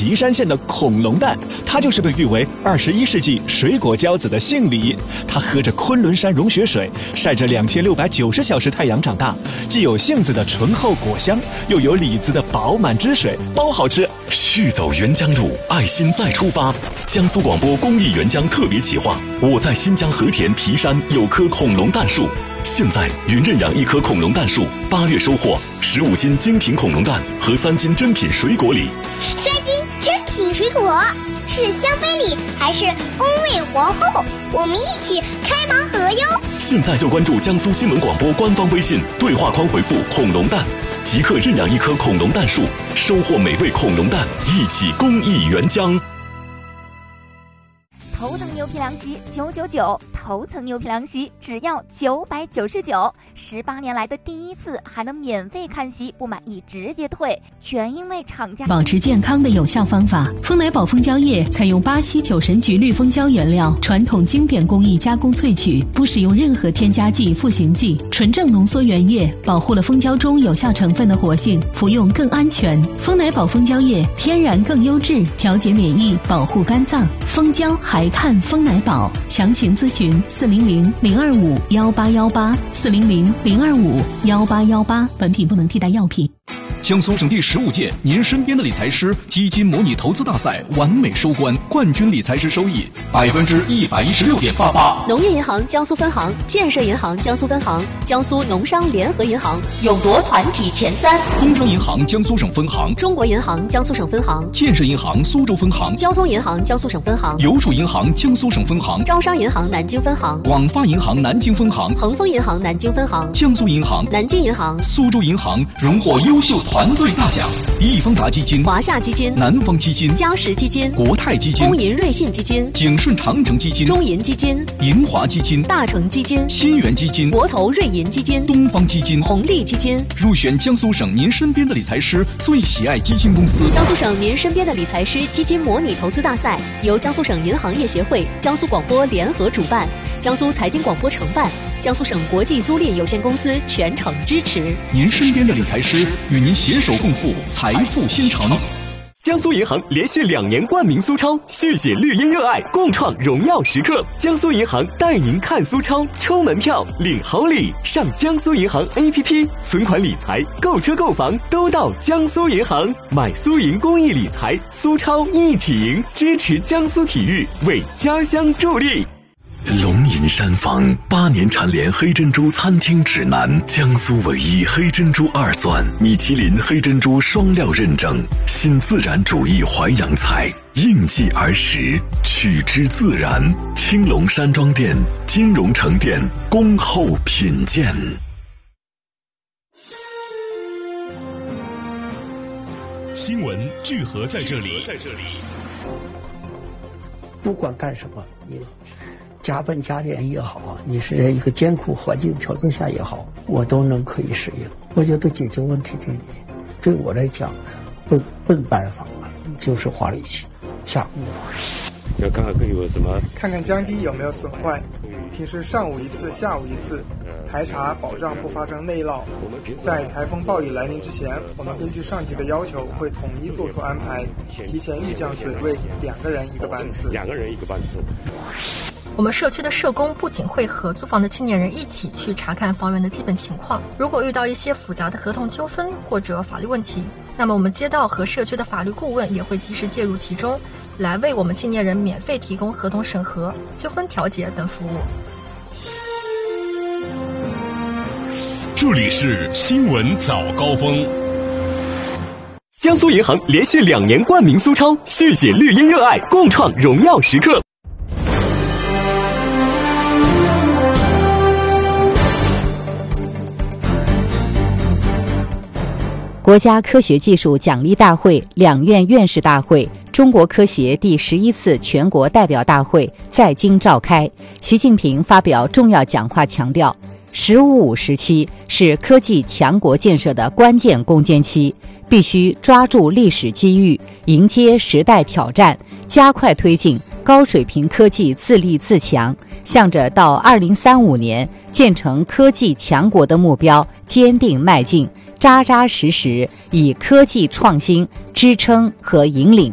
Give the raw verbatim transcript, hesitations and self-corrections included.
岐山县的恐龙蛋，它就是被誉为二十一世纪水果骄子的杏梨。它喝着昆仑山融雪水，晒着两千六百九十小时太阳长大，既有杏子的醇厚果香，又有李子的饱满汁水，包好吃。 续走沅江路，爱心再出发。江苏广播公益沅江特别企划，我在新疆和田皮山有棵恐龙蛋树。现在云认养一棵恐龙蛋树，八月收获十五斤精品恐龙蛋和三斤珍品水果礼。 三斤珍品水果是香妃礼还是风味皇后？我们一起开盲盒哟！ 现在就关注江苏新闻广播官方微信，对话框回复恐龙蛋，即刻认养一棵恐龙蛋树，收获美味恐龙蛋，一起公益沅江。 头层牛皮凉席九九九，头层牛皮凉席只要九百九十九，十八年来的第一次还能免费看席，不满意直接退，全因为厂家。 保持健康的有效方法，丰乃宝蜂胶液采用巴西九神菊绿蜂胶原料，传统经典工艺加工萃取，不使用任何添加剂、赋形剂，纯正浓缩原液，保护了蜂胶中有效成分的活性，服用更安全。丰乃宝蜂胶液天然更优质，调节免疫，保护肝脏。蜂胶还看丰乃宝，详情咨询四零零零二五幺八幺八四零零零二五幺八幺八。本品不能替代药品。 江苏省第十五届您身边的理财师基金模拟投资大赛完美收官，冠军理财师收益百分之一百一十六点八八。 农业银行江苏分行、建设银行江苏分行、江苏农商联合银行勇夺团体前三。 工商银行江苏省分行、 中国银行江苏省分行、 建设银行苏州分行、 交通银行江苏省分行、 邮储银行江苏省分行、 招商银行南京分行、 广发银行南京分行、 恒丰银行南京分行、 江苏银行、 南京银行、 苏州银行荣获优秀团队大奖。易方达基金、 华夏基金、 南方基金、 嘉实基金、 国泰基金、 工银瑞信基金、 景顺长城基金、 中银基金、 银华基金、 大成基金、 新源基金、 国投瑞银基金、 东方基金、 红利基金， 入选江苏省您身边的理财师最喜爱基金公司。 江苏省您身边的理财师基金模拟投资大赛由江苏省银行业协会、江苏广播联合主办，江苏财经广播承办，江苏省国际租赁有限公司全程支持。 您身边的理财师与您携手共赴财富新城。 江苏银行连续两年冠名苏超，续写绿茵热爱，共创荣耀时刻。江苏银行带您看苏超，抽门票领好礼，上江苏银行 A P P， 存款理财、购车购房都到江苏银行，买苏银公益理财，苏超一起赢，支持江苏体育，为家乡助力。 龙吟山房八年蝉联黑珍珠餐厅指南，江苏唯一黑珍珠二钻，米其林黑珍珠双料认证，新自然主义淮扬菜，应季而食，取之自然。青龙山庄店、金融城店，恭候品鉴。 新闻聚合在这里，在这里。 不管干什么，你加班加点也好，你是在一个艰苦环境条件下也好，我都能可以适应。我觉得解决问题对你，对我来讲，笨笨办法就是花力气下功夫。 要看看有什么， 看看江堤有没有损坏，平时上午一次，下午一次排查，保障不发生内涝。在台风暴雨来临之前，我们根据上级的要求，会统一做出安排，提前预降水位，两个人一个班次。 两个人一个班次。 我们社区的社工不仅会和租房的青年人一起去查看房源的基本情况，如果遇到一些复杂的合同纠纷或者法律问题，那么我们街道和社区的法律顾问也会及时介入其中，来为我们青年人免费提供合同审核、纠纷调解等服务。 这里是新闻早高峰。 江苏银行连续两年冠名苏超，续写绿茵热爱，共创荣耀时刻。 国家科学技术奖励大会、两院院士大会、中国科协第十一次全国代表大会在京召开。习近平发表重要讲话，强调“十五五”时期是科技强国建设的关键攻坚期，必须抓住历史机遇，迎接时代挑战，加快推进高水平科技自立自强，向着到二零三五年建成科技强国的目标坚定迈进。扎扎实实以科技创新支撑和引领